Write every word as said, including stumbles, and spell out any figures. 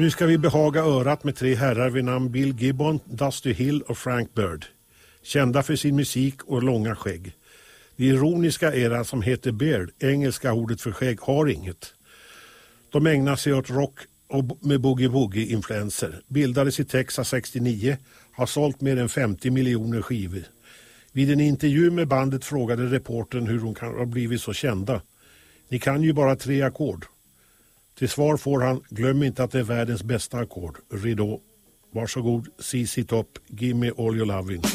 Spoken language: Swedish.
Nu ska vi behaga örat med tre herrar vid namn Bill Gibbon, Dusty Hill och Frank Bird. Kända för sin musik och långa skägg. Det ironiska är att som heter Beard, engelska ordet för skägg, har inget. De ägnar sig åt rock och med boogie-woogie-influenser. Bildades i Texas sextionio, har sålt mer än femtio miljoner skivor. Vid en intervju med bandet frågade reportern hur de kan ha blivit så kända. Ni kan ju bara tre ackord. Till svar får han, glöm inte att det är världens bästa ackord. Ridå, varsågod, C C Top, give me all your loving.